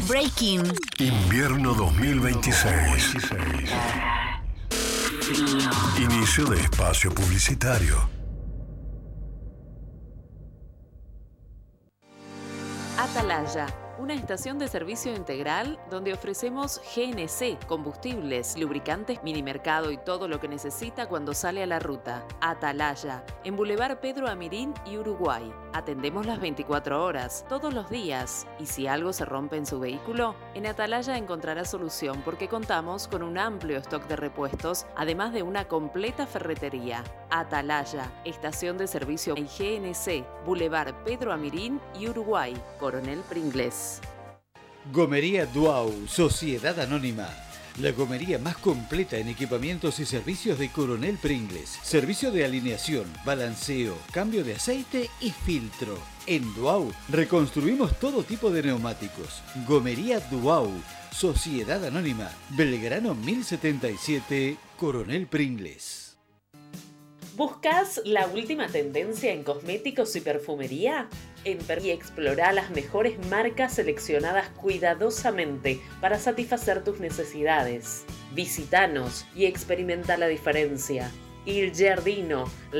Breaking. Invierno 2026. Inicio de espacio publicitario. Atalaya, una estación de servicio integral donde ofrecemos GNC, combustibles, lubricantes, minimercado y todo lo que necesita cuando sale a la ruta. Atalaya, en Boulevard Pedro Amirín y Uruguay. Atendemos las 24 horas, todos los días. Y si algo se rompe en su vehículo, en Atalaya encontrará solución porque contamos con un amplio stock de repuestos, además de una completa ferretería. Atalaya, estación de servicio en GNC, Boulevard Pedro Amirín y Uruguay. Coronel Pringles. Gomería Duau, Sociedad Anónima. La gomería más completa en equipamientos y servicios de Coronel Pringles. Servicio de alineación, balanceo, cambio de aceite y filtro. En Duau reconstruimos todo tipo de neumáticos. Gomería Duau, Sociedad Anónima. Belgrano 1077, Coronel Pringles. ¿Buscas la última tendencia en cosméticos y perfumería? Y explora las mejores marcas seleccionadas cuidadosamente para satisfacer tus necesidades. Visítanos y experimenta la diferencia. Il Giardino,